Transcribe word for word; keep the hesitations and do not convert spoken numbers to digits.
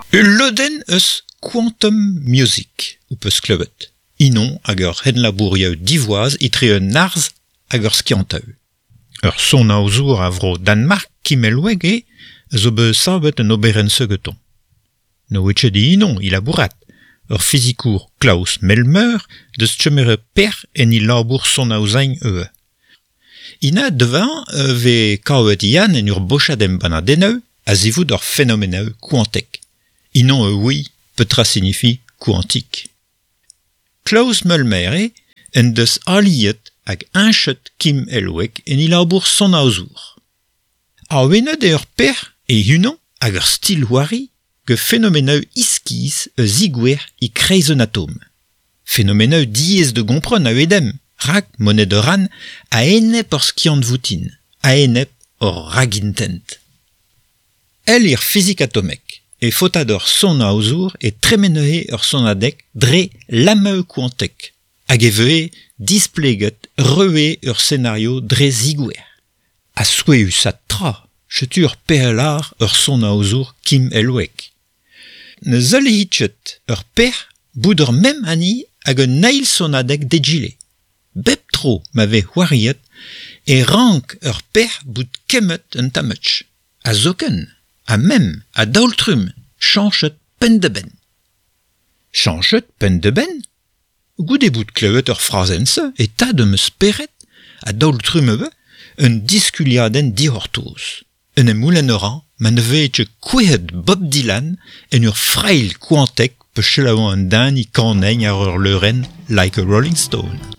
Loden eus quantum music, ou peus klevet. Inon hag ur henlabourieù divoaz itre un arz hag ur skiantaù. Ur son aozour a vro Danmark kimelweg e, zo be sabet un oberen segeton. No wetche di inon, il a bourrat. Ur fizikour Klaus Melmer deus tchemere per en il labour son aozain eue. Ina devant euh, ve kaoet ian en ur bochadem banadeneu a zivout ur phénoméneu quantek. Inon e oui petra signifie quantique. Klaus Melmer e en deus aliet hag inchet kim elwek en il labour son aozour. A oenet e ur per e unan hag ur stil wari que phénoméneu iskiz e zigwer i kreiz un atom. Phénoméneu diez de gompron a edem, rak monet de ran a enep ur skiant voutin, a enep ur ragintent. El ir fizik atomek, e fotad ur son aozour e tremenehe ur sonadek dre lameu quantek, hag e vehe displeget reue ur scenario dre zigwer. A soueus a tra, chetur pehelar ur son aozour kim elwek. Ne zeul hitchet ur per bout ur mem ani hag un neil sonadek degile. Bep tro ma ve c'hoariet e rank ur per bout kemet un tametch. A zoken, a mem, a daoltrum, chanchet pen de ben. Chanchet pen de ben? Goude bout klevet ur frazense e ta de meus peret a daoltrum ebe un diskuliaden dihortoz. Un emoulen oran, ma ne veetche kouet Bob Dylan en ur frail quantek pe chelaouan un dan i kaneiñ ar ur leuren like a Rolling Stone.